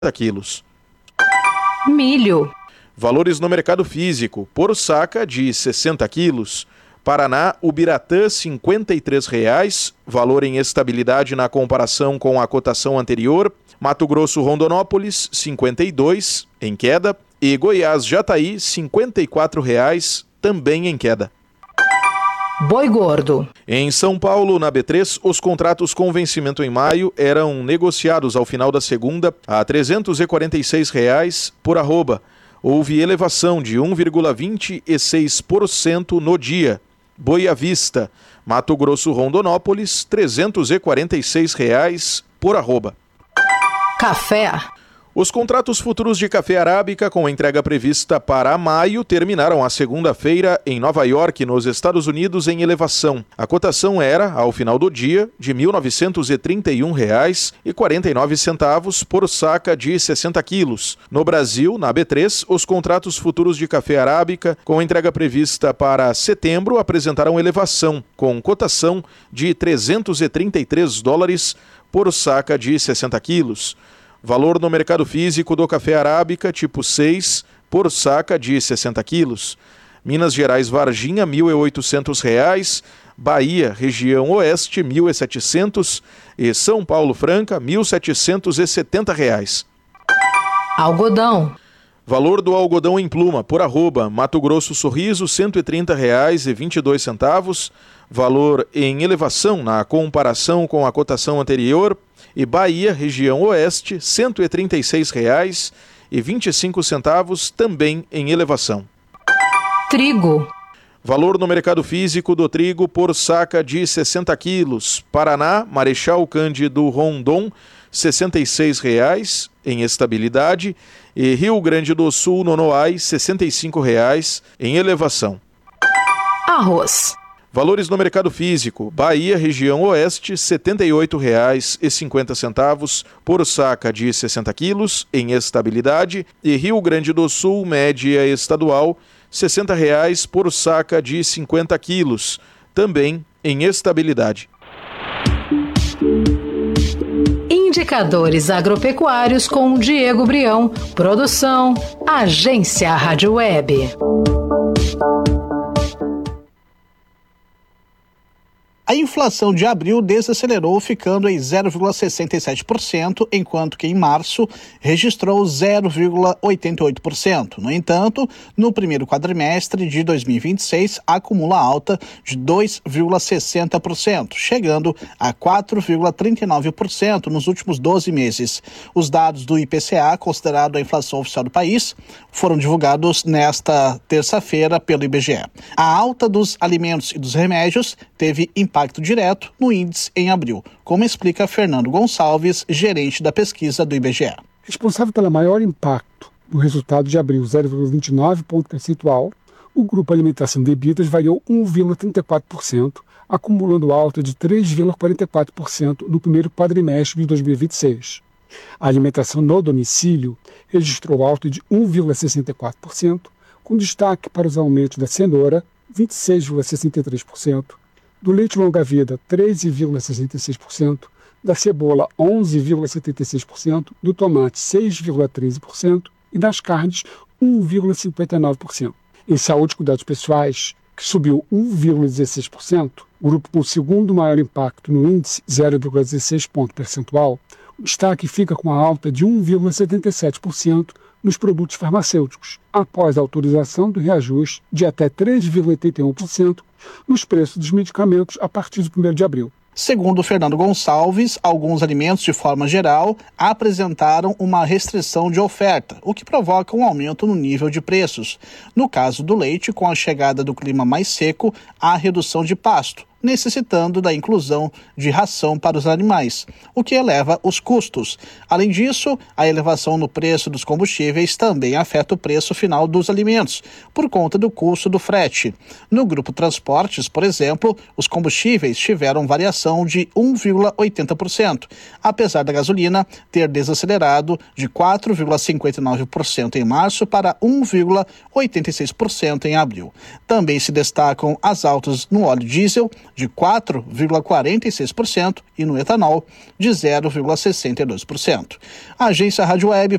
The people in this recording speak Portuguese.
quilos. Milho. Valores no mercado físico. Por saca de 60 quilos. Paraná, Ubiratã, R$ 53,00, valor em estabilidade na comparação com a cotação anterior. Mato Grosso, Rondonópolis, R$ 52,00, em queda. E Goiás, Jataí, R$ 54,00, também em queda. Boi gordo. Em São Paulo, na B3, os contratos com vencimento em maio eram negociados ao final da segunda a R$ 346,00 por arroba. Houve elevação de 1,26% no dia. Boi à vista, Mato Grosso, Rondonópolis, R$ 346,00 por arroba. Café. Os contratos futuros de café arábica com entrega prevista para maio terminaram a segunda-feira em Nova York, nos Estados Unidos, em elevação. A cotação era, ao final do dia, de R$ 1.931,49 por saca de 60 quilos. No Brasil, na B3, os contratos futuros de café arábica com entrega prevista para setembro apresentaram elevação, com cotação de $333 por saca de 60 quilos. Valor no mercado físico do café arábica tipo 6 por saca de 60 quilos. Minas Gerais, Varginha, R$ 1.800. Bahia, região oeste, R$ 1.700. E São Paulo, Franca, R$ 1.770. Algodão. Valor do algodão em pluma, por arroba, Mato Grosso, Sorriso, R$ 130,22. Valor em elevação na comparação com a cotação anterior. E Bahia, região oeste, R$ 136,25, também em elevação. Trigo. Valor no mercado físico do trigo por saca de 60 quilos. Paraná, Marechal Cândido Rondon, R$ 66,00 em estabilidade. E Rio Grande do Sul, Nonoai, R$ 65,00 em elevação. Arroz. Valores no mercado físico. Bahia, região oeste, R$ 78,50 por saca de 60 quilos, em estabilidade. E Rio Grande do Sul, média estadual, R$ 60,00 por saca de 50 quilos, também em estabilidade. Indicadores agropecuários com Diego Brião. Produção, Agência Rádio Web. A inflação de abril desacelerou, ficando em 0,67%, enquanto que em março registrou 0,88%. No entanto, no primeiro quadrimestre de 2026, acumula alta de 2,60%, chegando a 4,39% nos últimos 12 meses. Os dados do IPCA, considerado a inflação oficial do país, foram divulgados nesta terça-feira pelo IBGE. A alta dos alimentos e dos remédios teve impacto direto no índice em abril, como explica Fernando Gonçalves, gerente da pesquisa do IBGE. Responsável pelo maior impacto no resultado de abril, 0,29 ponto percentual, o grupo Alimentação e Bebidas variou 1,34%, acumulando alta de 3,44% no primeiro quadrimestre de 2026. A alimentação no domicílio registrou alta de 1,64%, com destaque para os aumentos da cenoura, 26,63%, do leite longa-vida, 13,66%, da cebola, 11,76%, do tomate, 6,13% e das carnes, 1,59%. Em saúde e cuidados pessoais, que subiu 1,16%, o grupo com o segundo maior impacto no índice, 0,16 ponto percentual, o destaque fica com a alta de 1,77% nos produtos farmacêuticos, após a autorização do reajuste de até 3,81% nos preços dos medicamentos a partir do 1º de abril. Segundo Fernando Gonçalves, alguns alimentos, de forma geral, apresentaram uma restrição de oferta, o que provoca um aumento no nível de preços. No caso do leite, com a chegada do clima mais seco, há redução de pasto, necessitando da inclusão de ração para os animais, o que eleva os custos. Além disso, a elevação no preço dos combustíveis também afeta o preço final dos alimentos, por conta do custo do frete. No grupo Transportes, por exemplo, os combustíveis tiveram variação de 1,80%, apesar da gasolina ter desacelerado de 4,59% em março para 1,86% em abril. Também se destacam as altas no óleo diesel, de 4,46% e no etanol de 0,62%. A Agência Rádio Web